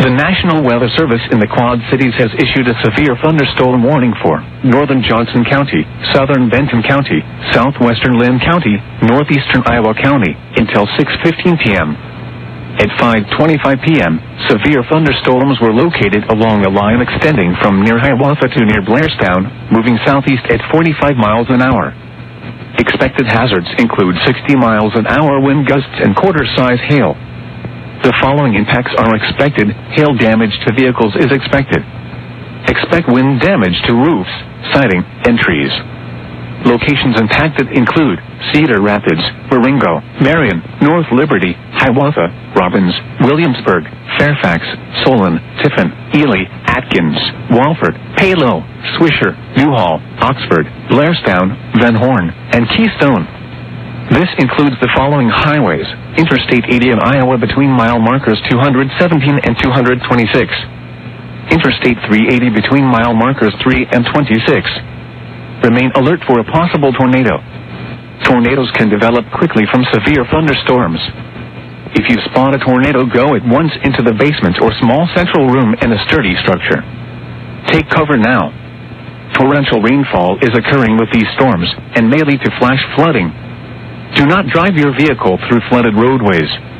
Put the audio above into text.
The National Weather Service in the Quad Cities has issued a severe thunderstorm warning for northern Johnson County, southern Benton County, southwestern Lynn County, northeastern Iowa County, until 6:15 p.m. At 5:25 p.m., severe thunderstorms were located along a line extending from near Hiawatha to near Blairstown, moving southeast at 45 miles an hour. Expected hazards include 60 miles an hour wind gusts and quarter-size hail. The following impacts are expected. Hail damage to vehicles is expected. Expect wind damage to roofs, siding, and trees. Locations impacted include Cedar Rapids, Waringo, Marion, North Liberty, Hiawatha, Robbins, Williamsburg, Fairfax, Solon, Tiffin, Ely, Atkins, Walford, Palo, Swisher, Newhall, Oxford, Blairstown, Van Horn, and Keystone. This includes the following highways: Interstate 80 in Iowa between mile markers 217 and 226. Interstate 380 between mile markers 3 and 26. Remain alert for a possible tornado. Tornadoes can develop quickly from severe thunderstorms. If you spot a tornado, go at once into the basement or small central room in a sturdy structure. Take cover now. Torrential rainfall is occurring with these storms and may lead to flash flooding. Do not drive your vehicle through flooded roadways.